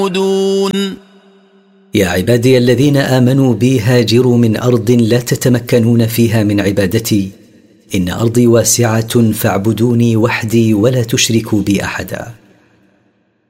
يا عبادي الذين آمنوا بي هاجروا من أرض لا تتمكنون فيها من عبادتي، إن أرضي واسعة فاعبدوني وحدي ولا تشركوا بي أحدا.